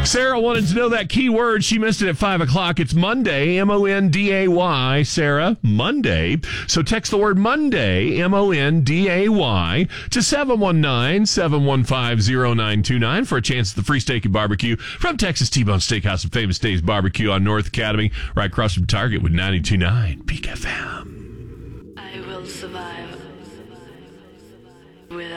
Sarah wanted to know that key word. She missed it at 5 o'clock. It's Monday, Monday, Sarah, Monday. So text the word Monday, Monday, to 719-715-0929 for a chance at the free steak and barbecue from Texas T-Bone Steakhouse and Famous Days Barbecue on North Academy, right across from Target with 92.9 Peak FM. I will survive.